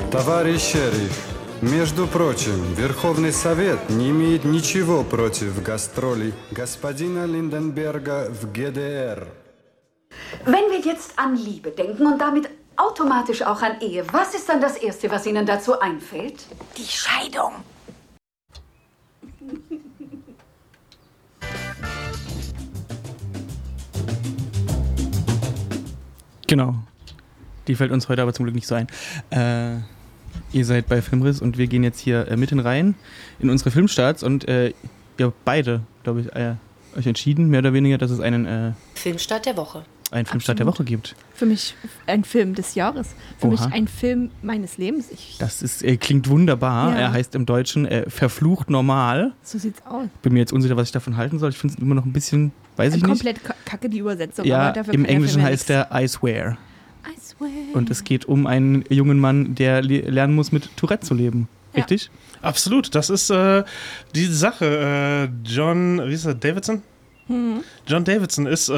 Товарищ шериф, между прочим, Верховный Совет не имеет ничего против гастролей господина Линденберга в ГДР. Wenn wir jetzt an Liebe denken und damit automatisch auch an Ehe, was ist dann das Erste, was Ihnen dazu einfällt? Die Scheidung. Genau. Die fällt uns heute aber zum Glück nicht so ein. Ihr seid bei Filmriss und wir gehen jetzt hier mitten rein in unsere Filmstarts und ihr habt beide, glaube ich, euch entschieden, mehr oder weniger, dass es einen Filmstart der Woche. Einen Filmstart der Woche gibt. Für mich ein Film des Jahres. Für mich ein Film meines Lebens. Das klingt wunderbar. Ja. Er heißt im Deutschen Verflucht normal. So sieht's aus. Bin mir jetzt unsicher, was ich davon halten soll. Ich finde es immer noch ein bisschen, weiß ich nicht. Komplett kacke die Übersetzung. Ja, aber dafür im Englischen heißt er I Swear. I Swear. Und es geht um einen jungen Mann, der lernen muss, mit Tourette zu leben. Richtig? Ja. Absolut. Das ist die Sache. John Davidson? John Davidson ist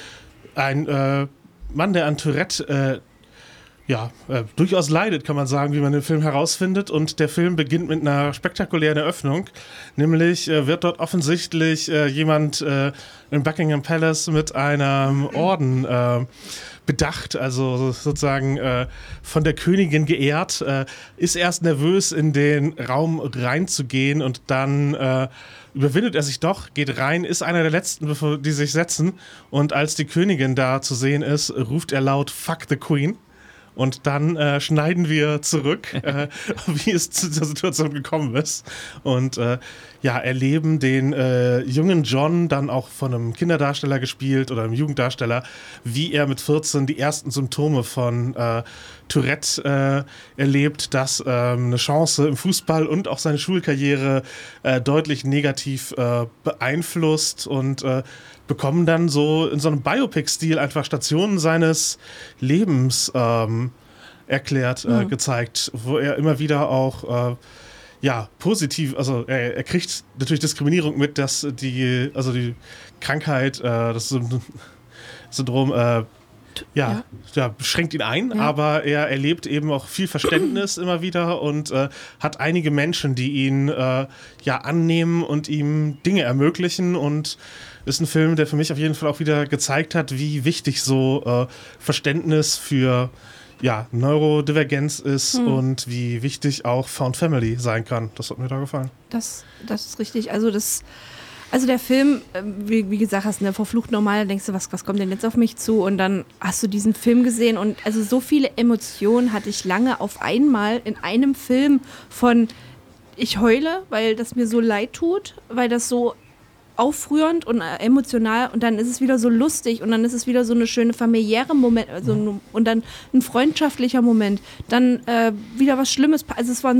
ein Mann, der an Tourette durchaus leidet, kann man sagen, wie man im Film herausfindet. Und der Film beginnt mit einer spektakulären Eröffnung. Nämlich wird dort offensichtlich jemand im Buckingham Palace mit einem Orden bedacht, also sozusagen von der Königin geehrt, ist erst nervös, in den Raum reinzugehen und dann überwindet er sich doch, geht rein, ist einer der Letzten, bevor die sich setzen, und als die Königin da zu sehen ist, ruft er laut "Fuck the Queen". Und dann schneiden wir zurück, wie es zu dieser Situation gekommen ist. Und erleben den jungen John, dann auch von einem Kinderdarsteller gespielt oder einem Jugenddarsteller, wie er mit 14 die ersten Symptome von Tourette erlebt, das eine Chance im Fußball und auch seine Schulkarriere deutlich negativ beeinflusst und bekommen dann so in so einem Biopic-Stil einfach Stationen seines Lebens erklärt, gezeigt, wo er immer wieder auch positiv, also er kriegt natürlich Diskriminierung mit, dass die Krankheit, das Syndrom beschränkt ihn ein, aber er erlebt eben auch viel Verständnis immer wieder und hat einige Menschen, die ihn annehmen und ihm Dinge ermöglichen, und ist ein Film, der für mich auf jeden Fall auch wieder gezeigt hat, wie wichtig so Verständnis für Neurodivergenz ist und wie wichtig auch Found Family sein kann. Das hat mir da gefallen. Das ist richtig. Also der Film, wie gesagt hast, verflucht normal, denkst du, was kommt denn jetzt auf mich zu? Und dann hast du diesen Film gesehen und also so viele Emotionen hatte ich lange auf einmal in einem Film von ich heule, weil das mir so leid tut, weil das so aufrührend und emotional, und dann ist es wieder so lustig und dann ist es wieder so eine schöne familiäre Moment, und dann ein freundschaftlicher Moment, dann wieder was Schlimmes, also es war